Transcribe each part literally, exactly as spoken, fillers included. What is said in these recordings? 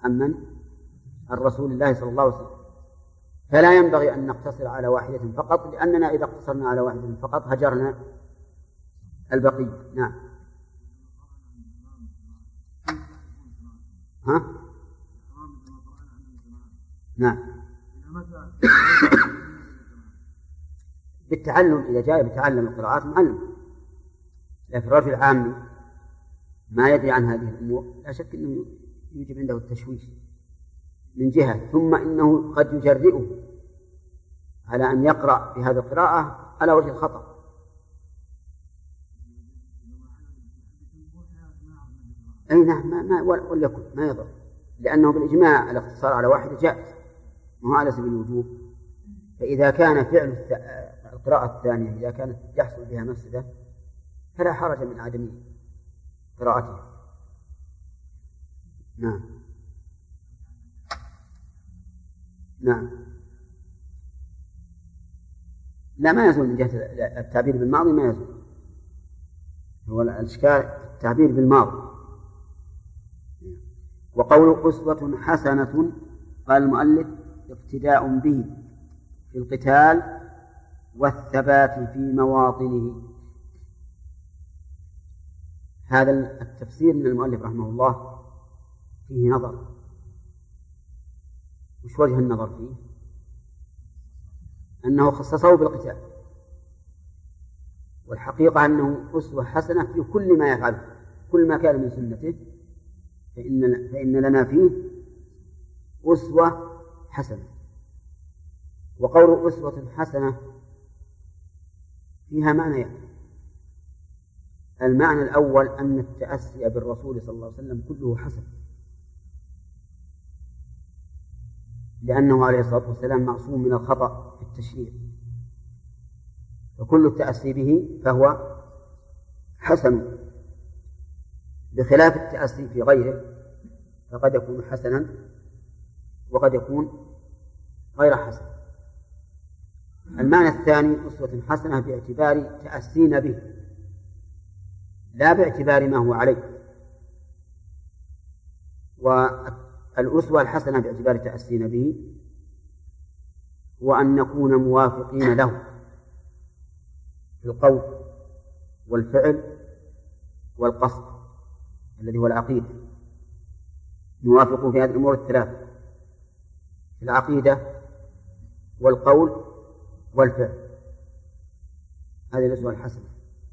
عن من؟ عن رسول الله صلى الله عليه وسلم. فلا ينبغي أن نقتصر على واحدة فقط، لأننا إذا اقتصرنا على واحدة فقط هجرنا البقية. نعم. ها؟ نعم. بالتعلم، إذا جاء بتعلم القراءات معلم، لكن الرجل عامي ما يدري عن هذه الأمور لا شك أنه يوجب عنده التشويش من جهة، ثم إنه قد يجرئه على أن يقرأ بهذه القراءة على وجه الخطأ. أي نعم، ما ما وليكن ما يضر، لأنه بالإجماع الاقتصار على واحدة جائز، ما هو على سبيل الوجوب. فإذا كان فعل القراءة الثانية إذا كانت يحصل بها مفسدة فلا حرج من عدم قراءتها. نعم. نعم. لا، ما يزول من جهة التعبير بالماضي، ما يزول. هو الإشكال التعبير بالماضي. وقول أسوة حسنة قال المؤلف اقتداء به في القتال والثبات في مواطنه. هذا التفسير من المؤلف رحمه الله فيه نظر. وش وجه النظر فيه؟ أنه خصصه بالقتال، والحقيقة أنه أسوة حسنة في كل ما يفعله، كل ما كان من سنته فإن, فإن لنا فيه أسوة حسنة. وقول أسوة حسنة فيها معنى يعني. المعنى الأول أن التأسي بالرسول صلى الله عليه وسلم كله حسن، لأنه عليه الصلاة والسلام معصوم من الخطأ في التشريع، فكل التأسي به فهو حسن، بخلاف التأسي في غيره فقد يكون حسنا وقد يكون غير حسن. المعنى الثاني أسوة حسنة باعتبار تأسينا به، لا باعتبار ما هو عليه. والأسوة الحسنة باعتبار تأسينا به هو أن نكون موافقين له في القول والفعل والقصد الذي هو العقيدة. نوافق في هذه الأمور الثلاثة، في العقيدة والقول والفعل. هذه الأسوة الحسنة.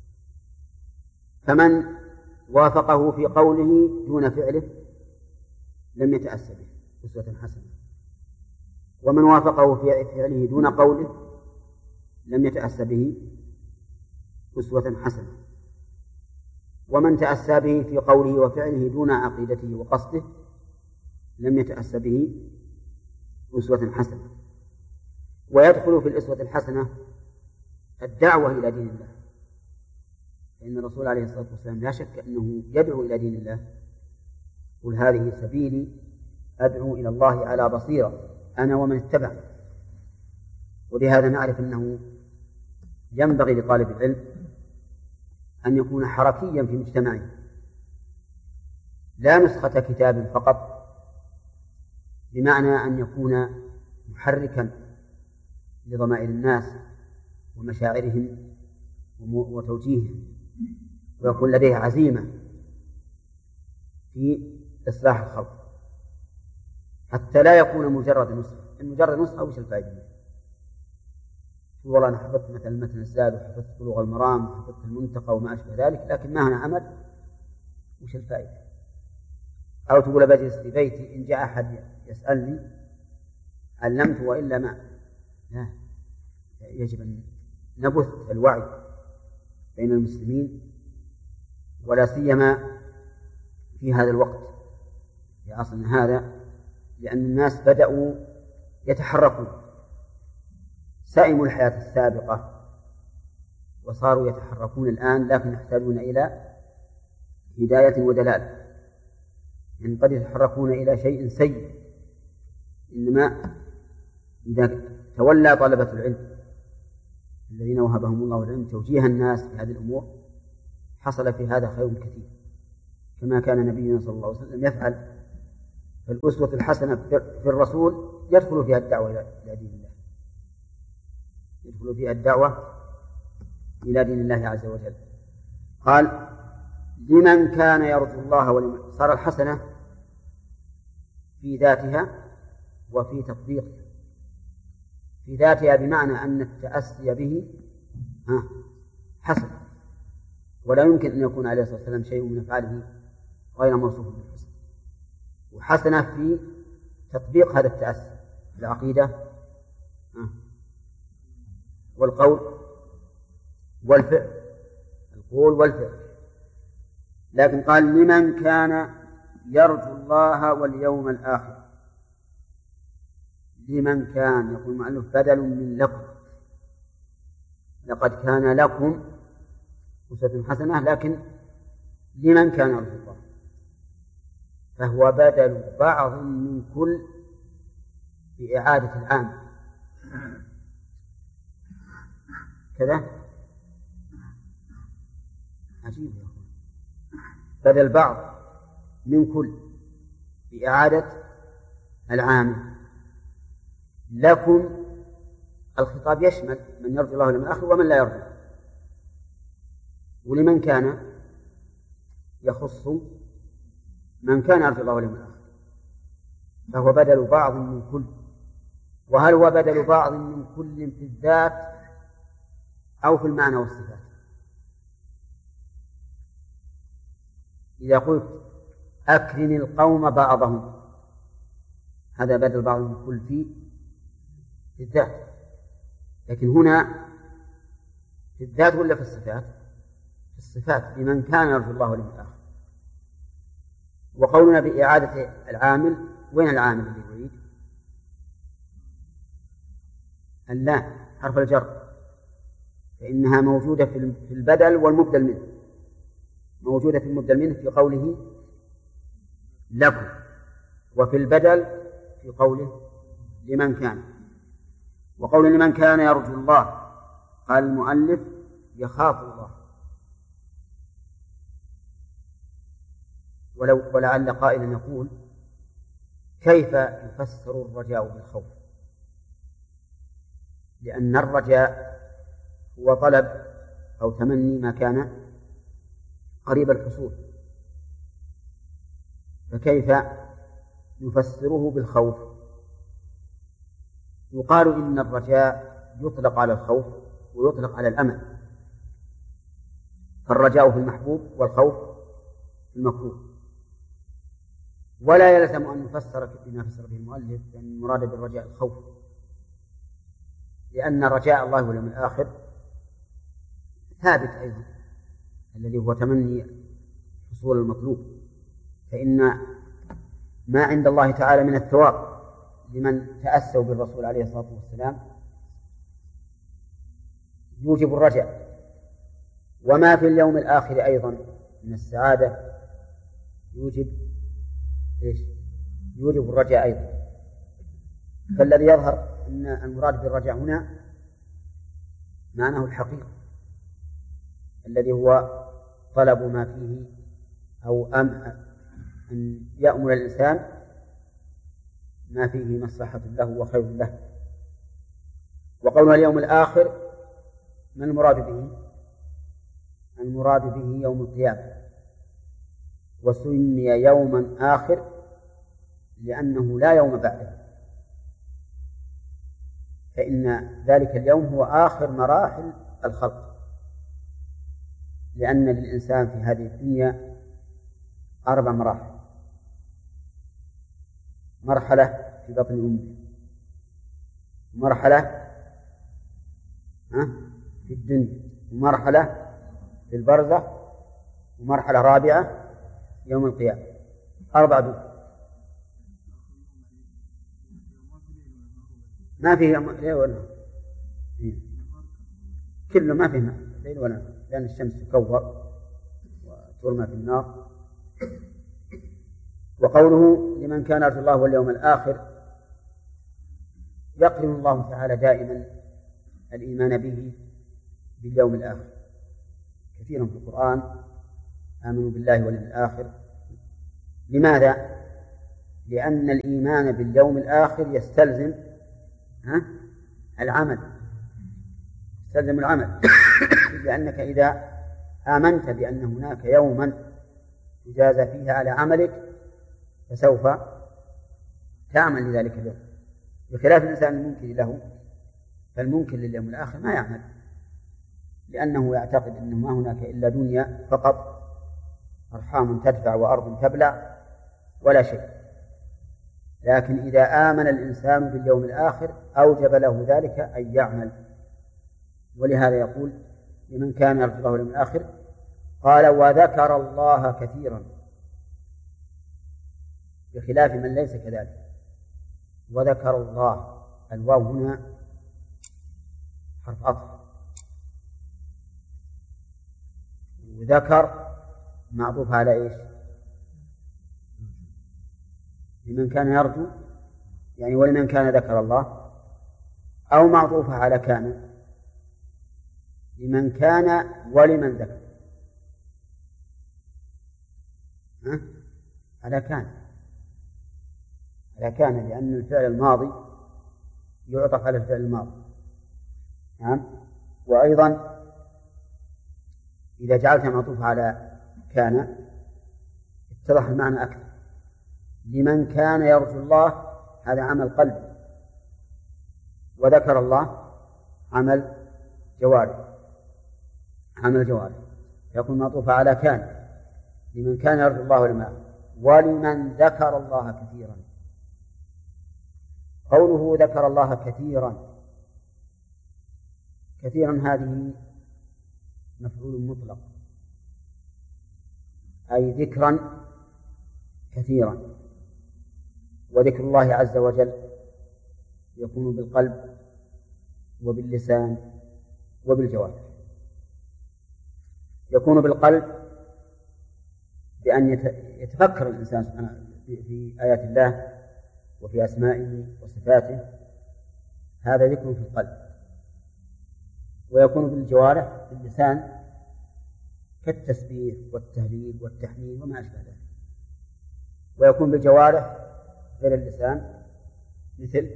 فمن وافقه في قوله دون فعله لم يتأسى به، أسوة حسنة. ومن وافقه في فعله دون قوله لم يتأسى به، أسوة حسنة. ومن تأسى به في قوله وفعله دون عقيدته وقصده لم يتأسى به، أسوة حسنة. ويدخل في الأسوة الحسنة الدعوة إلى دين الله، فإن الرسول عليه الصلاة والسلام لا شك أنه يدعو إلى دين الله. قل هذه سبيلي أدعو إلى الله على بصيرة أنا ومن اتبعني. ولهذا نعرف أنه ينبغي لطالب العلم أن يكون حركيا في مجتمعه، لا نسخة كتاب فقط، بمعنى أن يكون محركا لضمائر الناس ومشاعرهم وتوجيههم، ويكون لديه عزيمة في إصلاح الخلق، حتى لا يكون مجرد نسخة. المجرد نسخة وش الفائدة؟ والله أنا حفظت مثلا متن الزاد وحفظت بلوغ المرام وحفظت المنتقى وما أشبه ذلك، لكن ما هنا عمل، وش الفائدة؟ أو تقول بجلس في بيتي إن جاء أحد يسألني علمت وإلا ما. لا، يجب أن نبث الوعي بين المسلمين، ولا سيما في هذا الوقت في عصرنا هذا، لأن الناس بدأوا يتحركون، سئموا الحياة السابقة وصاروا يتحركون الآن، لكن يحتاجون إلى هداية ودلالة. يعني قد يتحركون إلى شيء سيء، إنما إذا تولى طلبة العلم الذين وهبهم الله العلم توجيه الناس في هذه الأمور حصل في هذا خير كثير، كما كان نبينا صلى الله عليه وسلم يفعل فالأسوة الحسنة في الرسول يدخل فيها الدعوة إلى دين الله، يدخل فيها الدعوة إلى دين الله عز وجل. قال لمن كان يرجو الله ولمن صار الحسنة في ذاتها وفي تطبيقها. في ذاتها بمعنى أن التأسي به حسن، ولا يمكن أن يكون عليه الصلاة والسلام شيء من أفعاله غير موصوف بالحسن. وحسنة في تطبيق هذا التأسي العقيدة والقول والفعل، القول والفعل. لكن قال لمن كان يرجو الله واليوم الآخر. لمن كان، يقول المؤلف بدل من لكم، لقد كان لكم أسوة حسنة، لكن لمن كان يرجو الله، فهو بدل بعض من كل بإعادة العام كذا. عجيب يا أخوان، بدل بعض من كل بإعادة العام. لكم الخطاب يشمل من يرجو الله واليوم الآخر ومن لا يرجو، ولمن كان يخص من كان يرجو الله واليوم الآخر، فهو بدل بعض من كل. وهل هو بدل بعض من كل في الذات أو في المعنى والصفات؟ إذا قلت أكرم القوم بعضهم، هذا بدل بعض من كل في الذات، لكن هنا في الذات ولا في الصفات؟ في الصفات، لمن كان يرجو الله واليوم الآخر. وقولنا بإعادة العامل، وين العامل اللي يريد؟ اللا حرف الجر، فإنها موجودة في البدل والمبدل منه، موجودة في المبدل منه في قوله لكم، وفي البدل في قوله لمن كان. وقول لمن كان يرجو الله، قال المؤلف يخاف الله. ولو ولعل قائلا يقول كيف يفسر الرجاء بالخوف؟ لأن الرجاء هو طلب أو تمني ما كان قريب الحصول، فكيف يفسره بالخوف؟ يقال إن الرجاء يطلق على الخوف ويطلق على الأمل، فالرجاء في المحبوب والخوف في المكروه. ولا يلزم أن يفسر بما فسر به المؤلف لأن المراد بالرجاء الخوف، لأن رجاء الله واليوم الآخر ثابت أيضا، الذي هو تمني حصول المطلوب. فإن ما عند الله تعالى من الثواب لمن تأسوا بالرسول عليه الصلاة والسلام يوجب الرجاء، وما في اليوم الآخر أيضا من السعادة يوجب إيش؟ يوجب الرجاء أيضا. فالذي يظهر أن المراد بالرجاء هنا معناه الحقيقة، الذي هو طلب ما فيه أو أم أن يأمل الإنسان ما فيه مصلحة له وخير له. وقولنا اليوم الآخر ما المراد به؟ المراد به يوم القيامة، وسمي يوما آخر لأنه لا يوم بعده، فإن ذلك اليوم هو آخر مراحل الخلق، لأن للإنسان في هذه الدنيا أربع مراحل: مرحلة في بطن أمه، مرحلة في الدنيا، ومرحلة في البرزخ، ومرحلة رابعة يوم القيامة. أربع دول ما فيه ليل ولا نهار، كله ما فيه ليل ولا نهار، لأن الشمس تكور وترمى في النار. وقوله لمن كان يرجو الله واليوم الآخر يقرن الله تعالى دائما الإيمان به باليوم الآخر. كثيرا في القرآن آمنوا بالله واليوم الآخر. لماذا؟ لأن الإيمان باليوم الآخر يستلزم ها العمل، يستلزم العمل لأنك إذا آمنت بأن هناك يوما تجازى فيه على عملك فسوف تعمل لذلك اليوم، بخلاف الإنسان المنكر له، فالمنكر لليوم الآخر ما يعمل، لأنه يعتقد أنه ما هناك إلا دنيا فقط، أرحام تدفع وأرض تبلع ولا شيء. لكن إذا آمن الإنسان باليوم الآخر أوجب له ذلك أن يعمل. ولهذا يقول لمن كان يرجو الله اليوم الآخر قال وذكر الله كثيرا، بخلاف من ليس كذلك. وذكر الله، الواو هنا حرف عطف، وذكر معطوف على إيش؟ لمن كان يرجو، يعني ولمن كان ذكر الله، أو معطوفة على كان لمن كان ولمن ذكر، ها؟ على كان على كان لأن الفعل الماضي يعطف على الفعل الماضي. نعم. وأيضا إذا جعلت معطوف على كان اتضح المعنى أكثر. لمن كان يرجو الله هذا عمل قلب، وذكر الله عمل جوارح، عمل جوارح، يكون معطوف على كان لمن كان يرجو الله واليوم، ولمن ذكر الله كثيرا. قوله ذكر الله كثيرا، كثيرا هذه مفعول مطلق، أي ذكرا كثيرا. وذكر الله عز وجل يكون بالقلب وباللسان وبالجوارح. يكون بالقلب بأن يتفكر الإنسان سبحانه في آيات الله وفي أسمائه وصفاته، هذا ذكر في القلب. ويكون بالجوارح باللسان كالتسبيح والتهليل والتحميد وما أشبه ذلك. ويكون بالجوارح غير اللسان مثل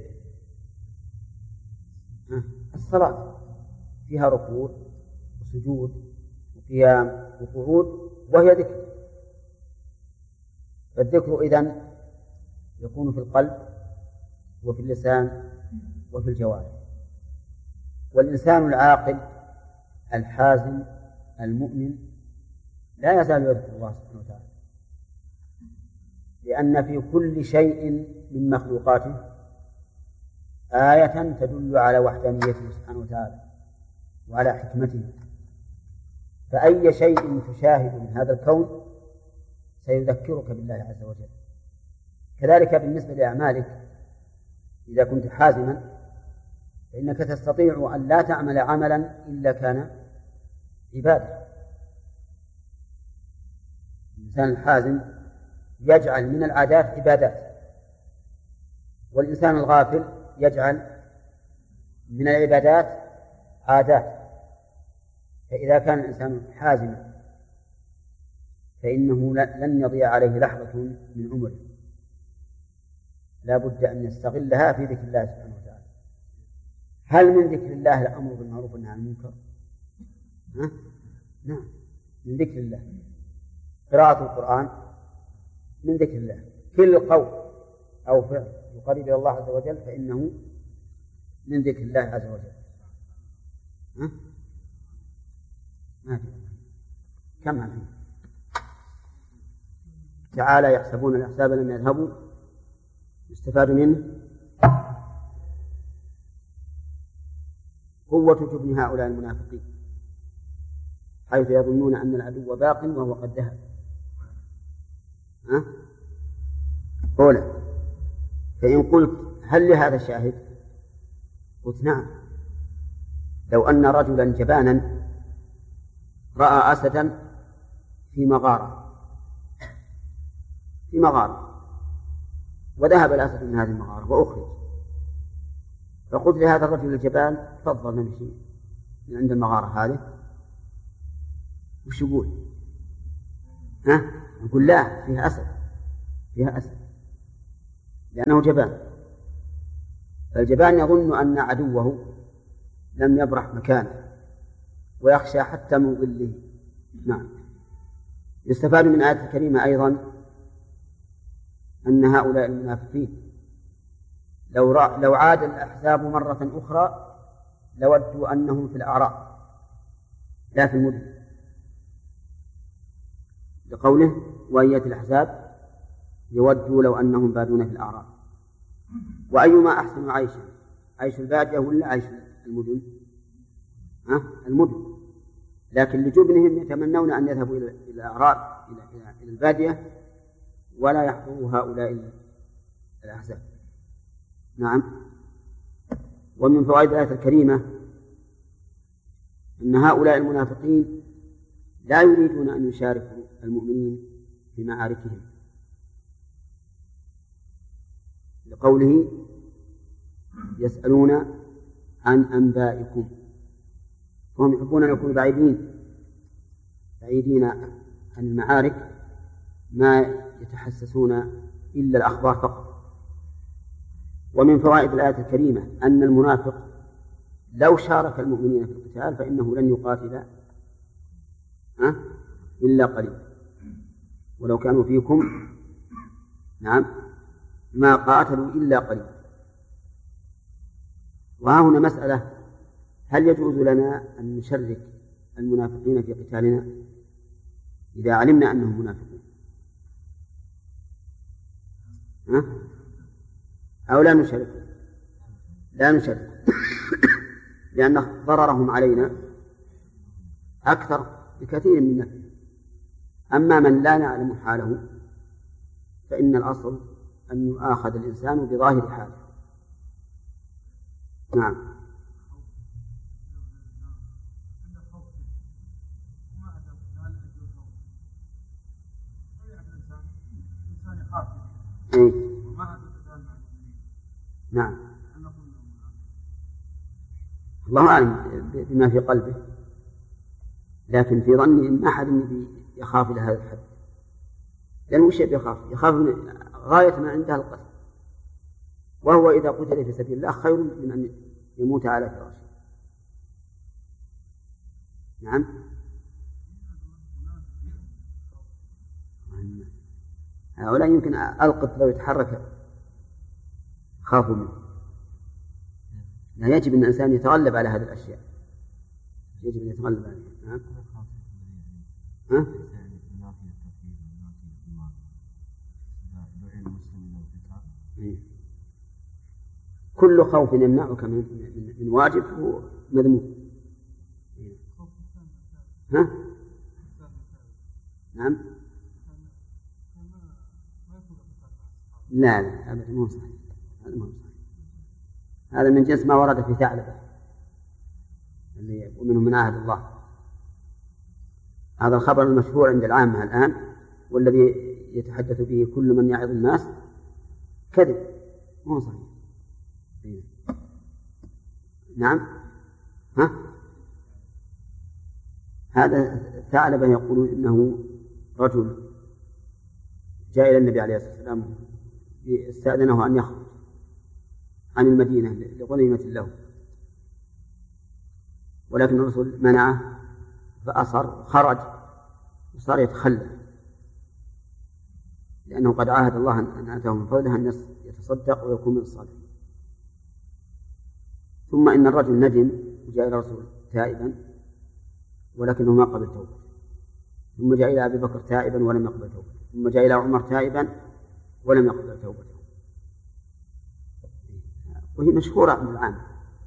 الصلاة، فيها ركوع وسجود وقيام وقعود وهي ذكر. فالذكر إذن يكون في القلب وفي اللسان وفي الجوارح. والإنسان العاقل الحازم المؤمن لا يزال يذكر الله سبحانه وتعالى، لأن في كل شيء من مخلوقاته آية تدل على وحدانيته سبحانه وتعالى وعلى حكمته. فأي شيء تشاهد من هذا الكون سيذكرك بالله عز وجل. كذلك بالنسبة لأعمالك، إذا كنت حازما فإنك تستطيع أن لا تعمل عملا إلا كان عبادة. الإنسان الحازم يجعل من العادات عبادات، والإنسان الغافل يجعل من العبادات عادات. فإذا كان الإنسان حازما فإنه لن يضيع عليه لحظة من عمره، لا بد أن يستغلها في ذكر الله سبحانه وتعالى. هل من ذكر الله الأمر بالمعروف والنهي عن المنكر؟ ها؟ نعم، من ذكر الله. قراءة القرآن من ذكر الله. كل قول أو فعل يقرب إلى الله عز وجل فإنه من ذكر الله عز وجل. ها؟ ما في كم عن تعالى يحسبون الأحزاب لم يذهبوا، يستفاد منه قوة جبن هؤلاء المنافقين، حيث يظنون أن العدو باق وهو قد ذهب. ها؟ قولا. فإن قلت هل لهذا شاهد؟ قلت نعم. لو أن رجلا جبانا رأى أسدا في مغارة في مغارة وذهب الأسد من هذه المغارة وأخرج، فقلت لهذا الرجل الجبان تفضل نمشي من عند المغارة هذه، وش يقول؟ ها؟ يقول لا، فيها أسد، فيها أسد. لأنه جبان، فالجبان يظن أن عدوه لم يبرح مكانه ويخشى حتى من ظله. نعم. يستفاد من الآية الكريمة أيضا أن هؤلاء المنافقين لو, لو عاد الأحزاب مرة أخرى لودوا أنهم في الأعراب لا في المدن، لقوله وإن يأتي الأحزاب يودوا لو أنهم بادون في الأعراب. وأيما أحسن عيشا، عيش البادية ولا عيش المدن؟ ها؟ المدن. لكن لجبنهم يتمنون أن يذهبوا إلى الأعراب إلى إلى البادية ولا يحضروا هؤلاء الأحزاب. نعم. ومن فوائد الآية الكريمة أن هؤلاء المنافقين لا يريدون أن يشاركوا المؤمنين في معاركهم، لقوله يسألون عن أنبائكم، وهم يحبون أن يكونوا بعيدين بعيدين عن المعارك ما يتحسسون إلا الأخبار فقط. ومن فوائد الآية الكريمة أن المنافق لو شارك المؤمنين في القتال فإنه لن يقاتل إلا قليلا، ولو كانوا فيكم نعم ما قاتلوا إلا قليلا. وها هنا مسألة: هل يجوز لنا أن نشرك المنافقين في قتالنا إذا علمنا أنهم منافقون ها؟ أو لا نشرك؟ لا نشرك لأن ضررهم علينا أكثر بكثير من نفعه. أما من لا نعلم حاله فإن الأصل أن يؤاخذ الإنسان بظاهر حاله. نعم. إيه؟ نعم. الله أعلم بما في قلبه، لكن في ظني إن أحد يخاف إلى هذا الحد، لأنه وش يخاف؟ يخاف من غاية ما عنده القتل، وهو إذا قتل في سبيل الله خير من أن يموت على فراشه. نعم. هؤلاء يمكن القط لو يتحرك خافوا منه. لا، يجب أن الإنسان يتغلب على هذه الأشياء، يجب أن يتغلب عليها. نعم. ها؟ كل خوف يمنعك من من واجب هو مذموم. ها؟ نعم. لا لا أبدا مو صحيح، هذا مو صحيح. هذا من جنس ما ورد في ثعلبة اللي ومنهم من عهد الله. هذا الخبر المشهور عند العامة الآن والذي يتحدث به كل من يعظ الناس كذب، مو صحيح. نعم. ها؟ هذا ثعلبة يقولون إنه رجل جاء إلى النبي عليه الصلاة والسلام استأذنه أن يخرج عن المدينة لغنيمة له، ولكن الرسول منعه فأصر خرج وصار يتخلى، لأنه قد عاهد الله أن آتاه من فضله أن يتصدق ويكون من الصالحين. ثم إن الرجل ندم وجاء إلى الرسول تائبا ولكنه ما قبل توبته، ثم جاء إلى أبي بكر تائبا ولم يقبل توبته، ثم جاء إلى عمر تائبا ولم يقبل توبته، وهي مشهورة عند العام.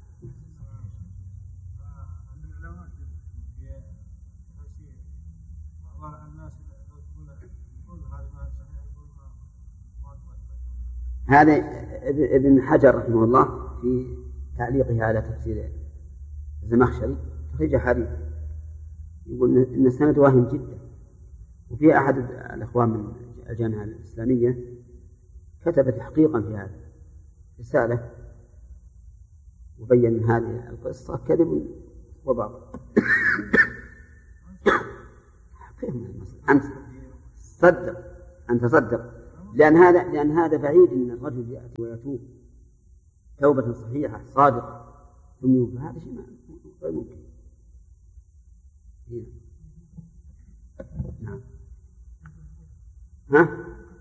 هذا ابن حجر رحمه الله في تعليقه على تفسير الزمخشري تخرج حديث يقول إن السند واهم جدا. وفي أحد الأخوان من الجامعة الإسلامية كتب تحقيقا في هذا رسالة وبين هذه القصة كذب وباطل. أنت صدق أنت صدق لأن هذا لأن هذا بعيد أن الرجل يأتي ويتوب توبة صحيحة صادقة ثم يوفى، هذا شيء غير ممكن. نعم. ها؟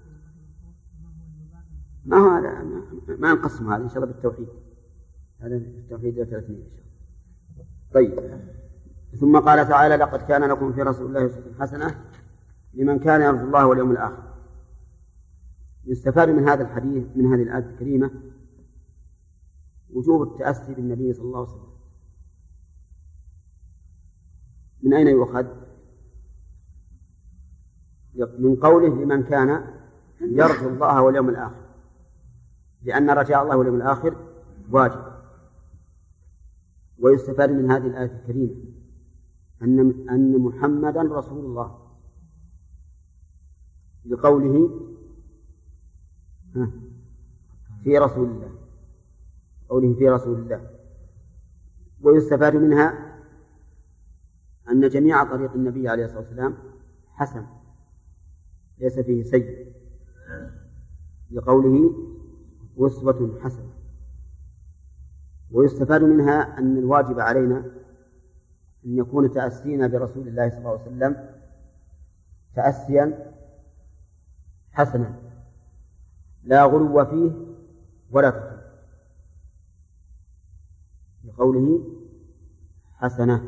ما هو هذا ما نقسم هذا إن شاء الله بالتوحيد، هذا التوحيد ثلاثين إن شاء الله. طيب. ثم قال تعالى: لقد كان لكم في رسول الله أسوة حسنة لمن كان يرجو الله واليوم الآخر. يستفاد من هذا الحديث من هذه الآية الكريمة وجوب التأسي بالنبي صلى الله عليه وسلم. من أين يؤخذ؟ من قوله لمن كان يرجو الله واليوم الآخر، لأن رجاء الله واليوم الآخر واجب. ويستفاد من هذه الآية الكريمة أن أن محمدا رسول الله لقوله في رسول الله، قوله في رسول الله. ويستفاد منها أن جميع طريق النبي عليه الصلاة والسلام حسن ليس فيه سيء، لقوله أسوة حسنة. ويستفاد منها أن الواجب علينا أن يكون تأسينا برسول الله صلى الله عليه وسلم تأسيا حسنا لا غلو فيه ولا تفريط، لقوله حسنة،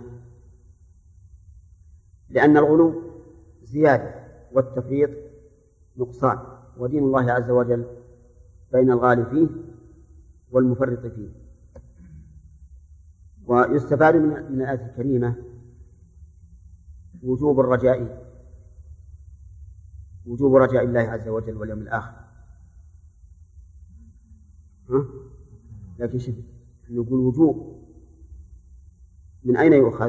لأن الغلو زيادة والتفريط نقصان، ودين الله عز وجل بين الغالي فيه والمفرط فيه. ويستفاد من الآية الكريمة وجوب الرجاء وجوب رجاء الله عز وجل واليوم الآخر. ها؟ لكن شوف نقول وجوب من أين يؤخذ؟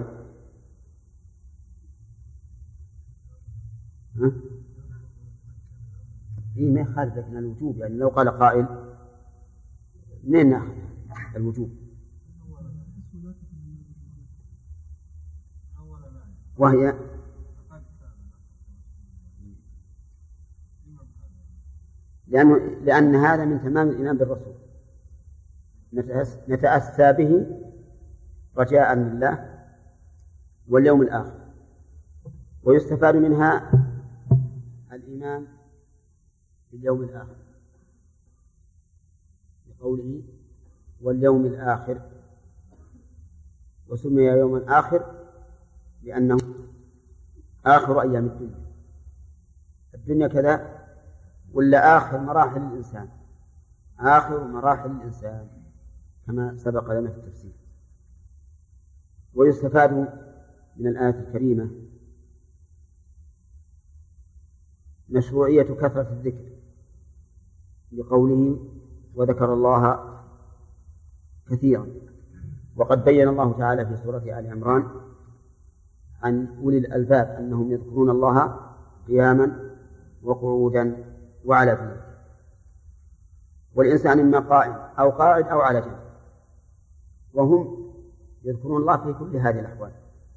ها؟ إيه ما يخالف، لكن الوجوب يعني لو قال قائل منين نأخذ الوجوب؟ وهي لأن لأن هذا من تمام الإيمان بالرسول، نتأسى به رجاء لله واليوم الآخر. ويستفاد منها الإيمان باليوم الآخر بقوله واليوم الآخر، وسمي يوما آخر لأنه آخر أيام الدنيا. الدنيا كذا ولا آخر مراحل الإنسان، آخر مراحل الإنسان كما سبق لنا في التفسير. ويستفاد من الآية الكريمة مشروعية كثرة الذكر لقوله وذكر الله كثيرا. وقد بين الله تعالى في سورة آل عمران عن أولي الألباب أنهم يذكرون الله قياما وقعودا وعلى جنوب، والإنسان إما قائم أو قاعد أو على جنب، وهم يذكرون الله في كل هذه الأحوال.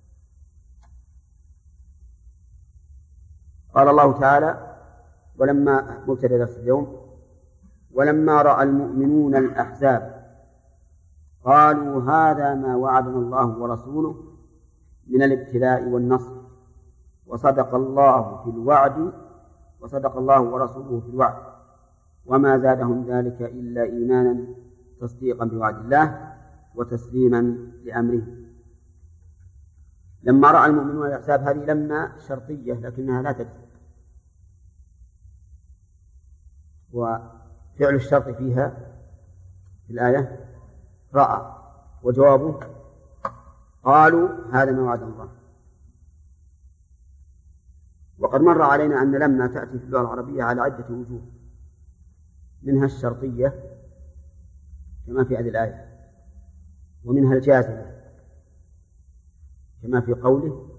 قال الله تعالى ولما مبتدأ درس اليوم ولما رأى المؤمنون الأحزاب قالوا هذا ما وعدنا الله ورسوله من الابتلاء والنصر وصدق الله في الوعد وصدق الله ورسوله في الوعد وما زادهم ذلك إلا إيمانا تصديقا بوعد الله وتسليما لأمره. لما رأى المؤمنون الأحزاب هذه لما شرطية لكنها لا تجزم، وفعل الشرط فيها في الآية رأى، وجوابه قالوا هذا ما وعد الله. وقد مر علينا أن لما تأتي في اللغة العربية على عدة وجوه، منها الشرطية كما في هذه الآية، ومنها الجازمة كما في قوله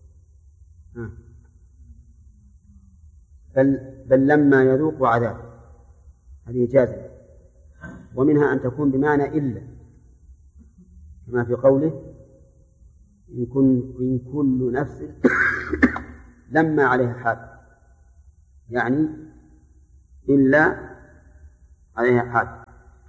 بل, بل لما يذوق عذاب، هذه جازمة. ومنها أن تكون بمعنى إلا كما في قوله إن, كن إن كل نفس لما عليها حافظ، يعني إلا عليها حاكم.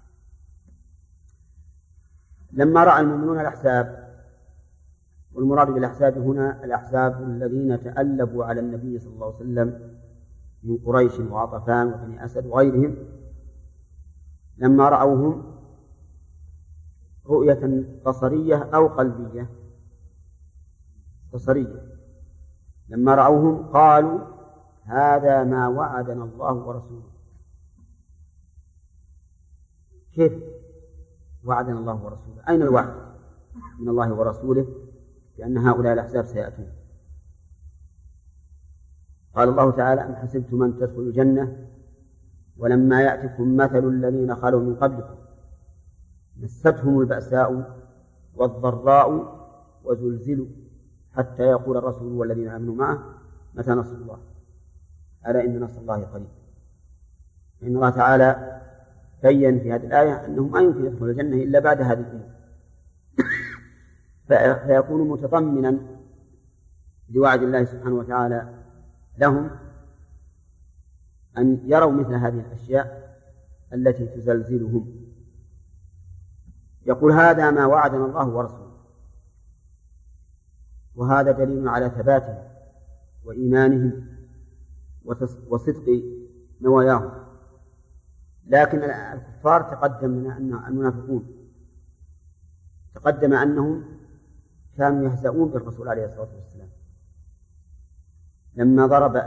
لما رأى المؤمنون الأحزاب، والمراد بالأحزاب هنا الأحزاب الذين تألبوا على النبي صلى الله عليه وسلم من قريش وعطفان وبني أسد وغيرهم، لما رأوهم رؤية بصرية أو قلبية، بصرية، لما رأوهم قالوا هذا ما وعدنا الله ورسوله. كيف وعدنا الله ورسوله؟ أين الوعد من الله ورسوله بأن هؤلاء الأحزاب سيأتون؟ قال الله تعالى أم حسبتم أن تدخلوا الجنة ولما يأتكم مثل الذين خلوا من قبلكم مستهم البأساء والضراء وزلزلوا حتى يقول الرسول والذين آمنوا معه متى نصر الله ألا إن نصر الله قريب. إن الله تعالى بين في هذه الآية أنه ما يمكن يدخل الجنة إلا بعد هذه الأمور، فيكون متضمنا لوعد الله سبحانه وتعالى لهم أن يروا مثل هذه الأشياء التي تزلزلهم. يقول هذا ما وعدنا الله ورسوله، وهذا دليل على ثباتهم وإيمانهم وصدق نواياهم. لكن الكفار تقدم لنا أن المنافقون تقدم أنهم كانوا يهزؤون بالرسول عليه الصلاة والسلام لما ضرب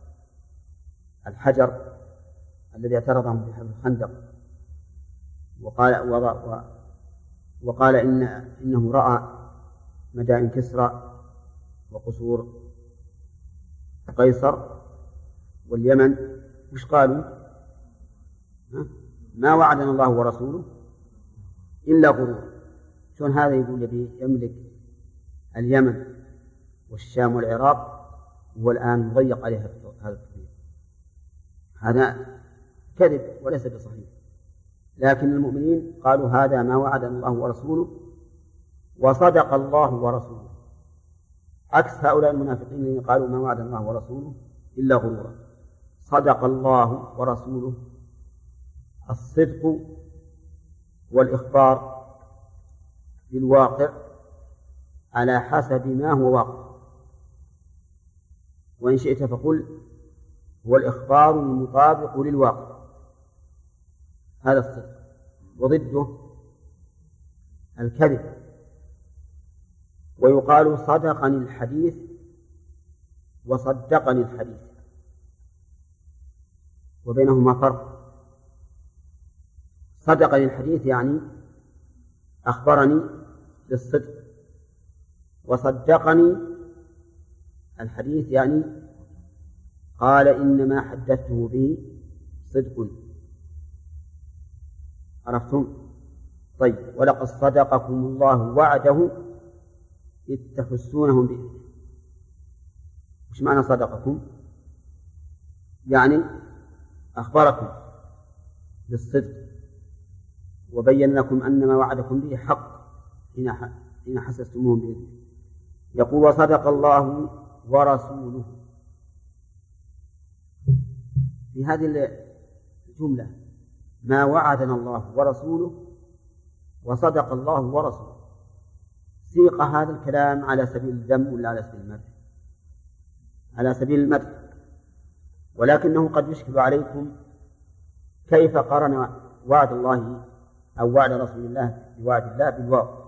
الحجر الذي اعترضهم في حفر الخندق وقال, وقال إن إنه رأى مدائن كسرى وقصور قيصر واليمن. وش قالوا؟ ما وعدنا الله ورسوله إلا غرور. شون هذا يقول يبي يملك اليمن والشام والعراق وهو الآن مضيق عليه هذا التضييق؟ هذا كذب وليس بصحيح. لكن المؤمنين قالوا هذا ما وعدنا الله ورسوله وصدق الله ورسوله، عكس هؤلاء المنافقين الذين قالوا ما وعدنا الله ورسوله إلا غرورا. صدق الله ورسوله. الصدق والإخبار بالواقع على حسب ما هو واقع، وإن شئت فقل هو الإخبار المطابق للواقع، هذا الصدق. وضده الكذب. ويقال صدقني الحديث وصدقني الحديث، وبينهما فرق. صدقني الحديث يعني أخبرني بالصدق، وصدقني الحديث يعني قال إنما حدثته به صدق. عرفتم؟ طيب. ولقد صدقكم الله وعده إذ تحسونهم بإذنه. وش معنى صدقكم؟ يعني أخبركم بالصدق وبين لكم أن ما وعدكم به حق حين حسستموهم بإذنه. يقول وصدق الله ورسوله. في هذه الجملة ما وعدنا الله ورسوله وصدق الله ورسوله، سيق هذا الكلام على سبيل الذم ولا على سبيل المدح؟ على سبيل المدح. ولكنه قد يشكل عليكم كيف قرن وعد الله أو وعد رسول الله بوعد الله بالواو،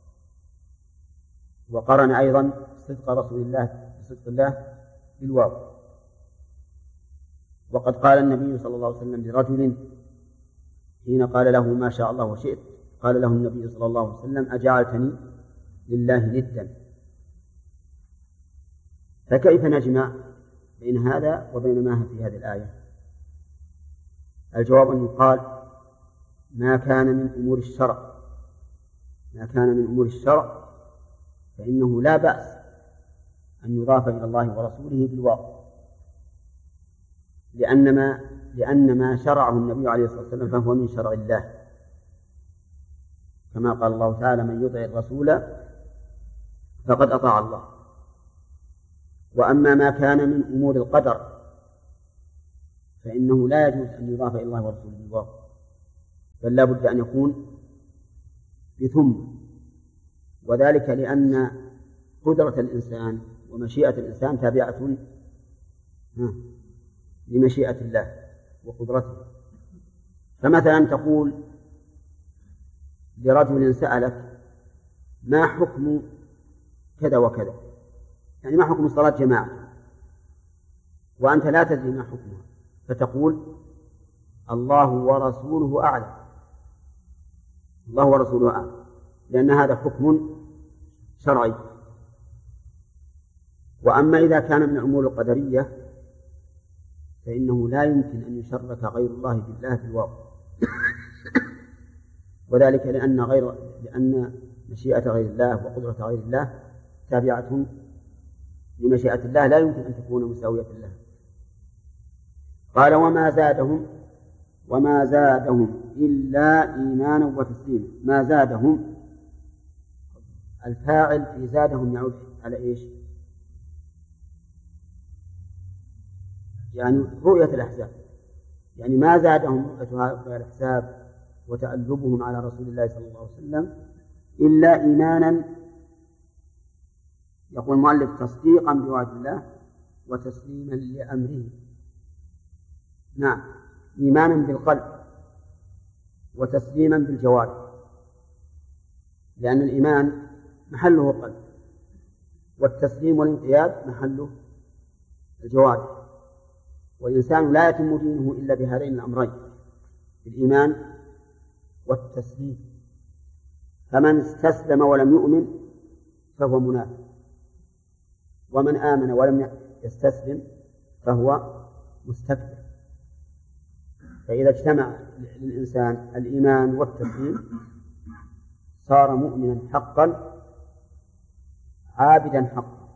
وقرن أيضا صدق رسول الله بصدق الله بالواو. وقد قال النبي صلى الله عليه وسلم لرجل حين قال له ما شاء الله وشئت، قال له النبي صلى الله عليه وسلم أجعلتني لله ندا. فكيف نجمع بين هذا وبين ما في هذه الآية؟ الجواب أن يقال ما كان من أمور الشرع ما كان من أمور الشرع فإنه لا بأس أن يضاف إلى الله ورسوله بالواو، لأن ما لأن ما شرعه النبي عليه الصلاة والسلام فهو من شرع الله، كما قال الله تعالى من يطع الرسول فقد أطاع الله. وأما ما كان من أمور القدر فإنه لا يجوز أن يضاف إلى الله ورسوله بالواو، بل لا بد أن يكون بثم، وذلك لأن قدرة الإنسان ومشيئة الإنسان تابعة لمشيئة الله وقدرته. فمثلا تقول لرجل سألك ما حكم كذا وكذا، يعني ما حكم صلاة جماعة، وأنت لا تدري ما حكمها، فتقول الله ورسوله أعلم، الله ورسوله أعلم، لأن هذا حكم شرعي. وأما إذا كان من الأمور القدرية فإنه لا يمكن أن يشرك غير الله بالله في الواقع، وذلك لأن غير لأن مشيئة غير الله وقدرة غير الله تابعة لمشيئة الله، لا يمكن أن تكون مساوية لها. قال وما زادهم وما زادهم إلا إيمانا وتسليما. ما زادهم، الفاعل في زادهم يعود على إيش؟ يعني رؤية الأحزاب، يعني ما زادهم رؤية الأحزاب وتألبهم على رسول الله صلى الله عليه وسلم إلا إيمانا، يقول المؤلف تصديقا بوعد الله وتسليما لأمره. نعم، إيمانا بالقلب وتسليما بالجوارح، لأن الإيمان محله القلب والتسليم والانقياد محله الجوارح، والإنسان لا يتم دينه إلا بهذين الأمرين، بالإيمان والتسليم. فمن استسلم ولم يؤمن فهو منافق، ومن آمن ولم يستسلم فهو مستكبر. فإذا اجتمع للإنسان الإيمان والتسليم صار مؤمنا حقا عابدا حقا.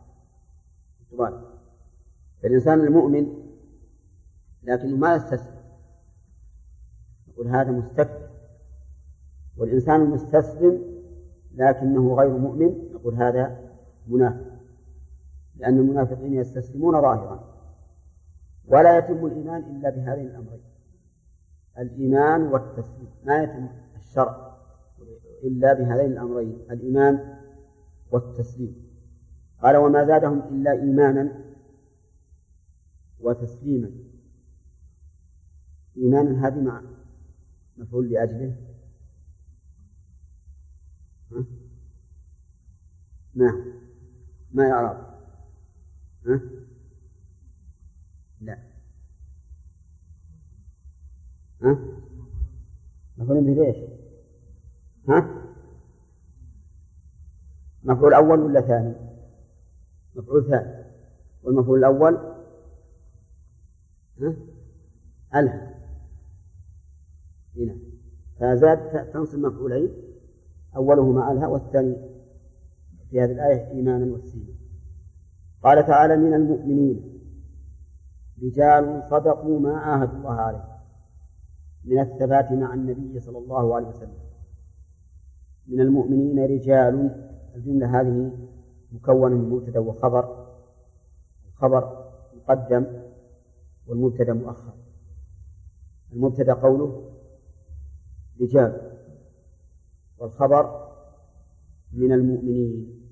فالإنسان المؤمن لكنه ما يستسلم يقول هذا مستكبر، والإنسان المستسلم لكنه غير مؤمن يقول هذا منافق، لأن المنافقين يستسلمون ظاهرا. ولا يتم الإيمان إلا بهذين الأمرين، الإيمان والتسليم، ما يتم الشرع إلا بهذين الأمرين، الإيمان والتسليم. قال وما زادهم إلا إيمانا وتسليما. إيمانا هذه مع مفعول لأجله، نعم ما يعرف، ها؟ لا، ها؟ مفعول به ليش؟ ها؟ مفعول أول ولا ثاني؟ مفعول ثاني، والمفعول الأول ها؟ ألها هنا، فزاد تنصب مفعولين، أولهما ألها والثاني في هذه الآية إيمانا وتسليما. قال تعالى من المؤمنين رجال صدقوا ما عاهدوا الله عليه من الثبات مع النبي صلى الله عليه وسلم. من المؤمنين رجال، الجملة هذه مكونة من مبتدأ وخبر، الخبر مقدم والمبتدأ مؤخر. المبتدأ قوله رجال، والخبر من المؤمنين،